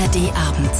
ARD-Abend.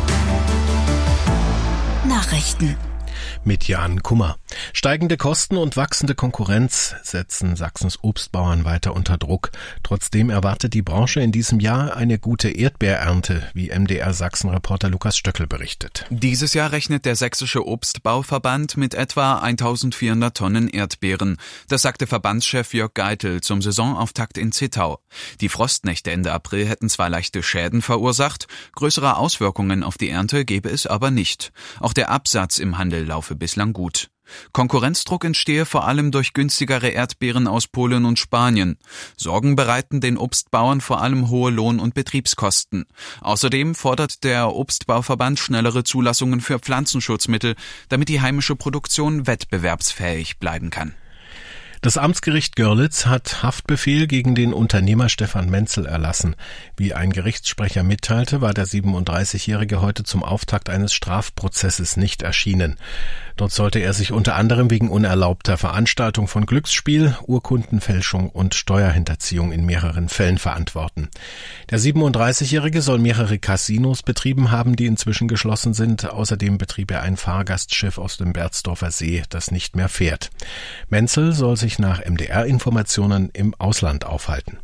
Nachrichten. Mit Jan Kummer. Steigende Kosten und wachsende Konkurrenz setzen Sachsens Obstbauern weiter unter Druck. Trotzdem erwartet die Branche in diesem Jahr eine gute Erdbeerernte, wie MDR-Sachsen-Reporter Lukas Stöckel berichtet. Dieses Jahr rechnet der Sächsische Obstbauverband mit etwa 1400 Tonnen Erdbeeren. Das sagte Verbandschef Jörg Geitel zum Saisonauftakt in Zittau. Die Frostnächte Ende April hätten zwar leichte Schäden verursacht, größere Auswirkungen auf die Ernte gebe es aber nicht. Auch der Absatz im Handel laufe bislang gut. Konkurrenzdruck entstehe vor allem durch günstigere Erdbeeren aus Polen und Spanien. Sorgen bereiten den Obstbauern vor allem hohe Lohn- und Betriebskosten. Außerdem fordert der Obstbauverband schnellere Zulassungen für Pflanzenschutzmittel, damit die heimische Produktion wettbewerbsfähig bleiben kann. Das Amtsgericht Görlitz hat Haftbefehl gegen den Unternehmer Stefan Menzel erlassen. Wie ein Gerichtssprecher mitteilte, war der 37-Jährige heute zum Auftakt eines Strafprozesses nicht erschienen. Dort sollte er sich unter anderem wegen unerlaubter Veranstaltung von Glücksspiel, Urkundenfälschung und Steuerhinterziehung in mehreren Fällen verantworten. Der 37-Jährige soll mehrere Casinos betrieben haben, die inzwischen geschlossen sind. Außerdem betrieb er ein Fahrgastschiff aus dem Berzdorfer See, das nicht mehr fährt. Menzel soll sich nach MDR-Informationen im Ausland aufhalten.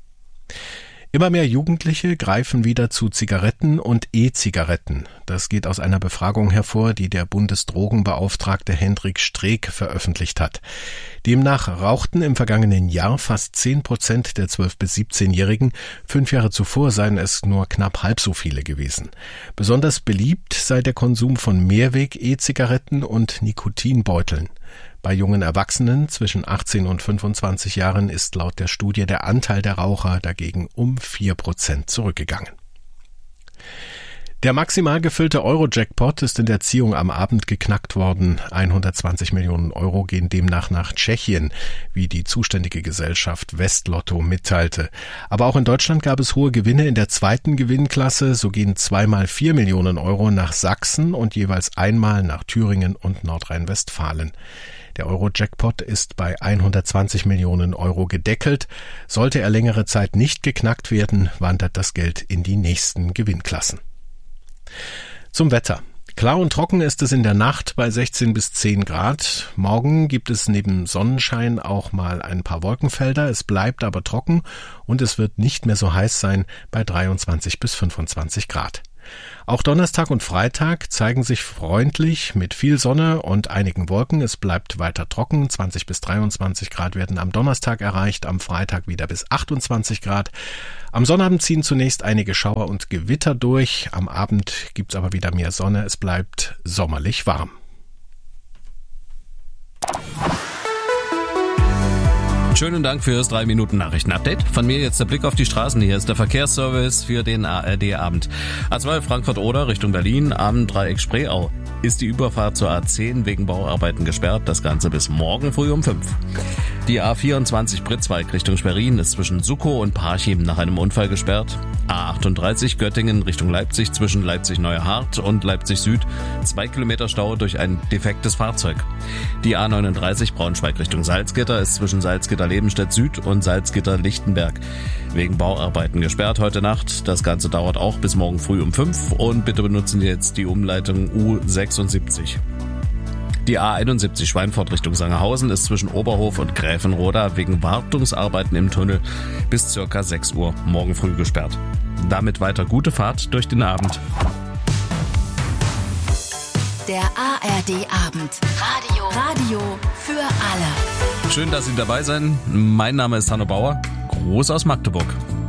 Immer mehr Jugendliche greifen wieder zu Zigaretten und E-Zigaretten. Das geht aus einer Befragung hervor, die der Bundesdrogenbeauftragte Hendrik Streeck veröffentlicht hat. Demnach rauchten im vergangenen Jahr fast 10% der 12- bis 17-Jährigen. 5 Jahre zuvor seien es nur knapp halb so viele gewesen. Besonders beliebt sei der Konsum von Mehrweg-E-Zigaretten und Nikotinbeuteln. Bei jungen Erwachsenen zwischen 18 und 25 Jahren ist laut der Studie der Anteil der Raucher dagegen um 4% zurückgegangen. Der maximal gefüllte Euro-Jackpot ist in der Ziehung am Abend geknackt worden. 120 Millionen Euro gehen demnach nach Tschechien, wie die zuständige Gesellschaft Westlotto mitteilte. Aber auch in Deutschland gab es hohe Gewinne in der zweiten Gewinnklasse. So gehen 2x 4 Millionen Euro nach Sachsen und jeweils einmal nach Thüringen und Nordrhein-Westfalen. Der Euro-Jackpot ist bei 120 Millionen Euro gedeckelt. Sollte er längere Zeit nicht geknackt werden, wandert das Geld in die nächsten Gewinnklassen. Zum Wetter. Klar und trocken ist es in der Nacht bei 16 bis 10 Grad. Morgen gibt es neben Sonnenschein auch mal ein paar Wolkenfelder. Es bleibt aber trocken und es wird nicht mehr so heiß sein bei 23 bis 25 Grad. Auch Donnerstag und Freitag zeigen sich freundlich mit viel Sonne und einigen Wolken. Es bleibt weiter trocken. 20 bis 23 Grad werden am Donnerstag erreicht, am Freitag wieder bis 28 Grad. Am Sonnabend ziehen zunächst einige Schauer und Gewitter durch. Am Abend gibt's aber wieder mehr Sonne. Es bleibt sommerlich warm. Schönen Dank für das 3-Minuten-Nachrichten-Update. Von mir jetzt der Blick auf die Straßen. Hier ist der Verkehrsservice für den ARD-Abend. A2 Frankfurt-Oder Richtung Berlin, Abend-Dreieck Spreeau. Ist die Überfahrt zur A10 wegen Bauarbeiten gesperrt. Das Ganze bis morgen früh um 5. Die A24 Pritzwalk Richtung Schwerin ist zwischen Suckow und Parchim nach einem Unfall gesperrt. A38 Göttingen Richtung Leipzig zwischen Leipzig-Neuhardt und Leipzig-Süd. 2 Kilometer Stau durch ein defektes Fahrzeug. Die A39 Braunschweig Richtung Salzgitter ist zwischen Salzgitter-Lebenstedt Süd und Salzgitter-Lichtenberg wegen Bauarbeiten gesperrt heute Nacht. Das Ganze dauert auch bis morgen früh um 5 und bitte benutzen Sie jetzt die Umleitung U76. Die A71 Schweinfurt Richtung Sangerhausen ist zwischen Oberhof und Gräfenroda wegen Wartungsarbeiten im Tunnel bis ca. 6 Uhr morgen früh gesperrt. Damit weiter gute Fahrt durch den Abend. Der ARD-Abend. Radio für alle. Schön, dass Sie dabei sind. Mein Name ist Hanno Bauer. Gruß aus Magdeburg.